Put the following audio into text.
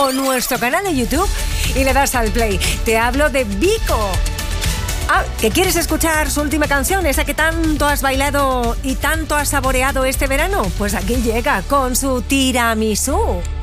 o nuestro canal de YouTube y le das al play. Te hablo de Vico. ¿Que quieres escuchar su última canción? Esa que tanto has bailado y tanto has saboreado este verano. Pues aquí llega con su Tiramisú.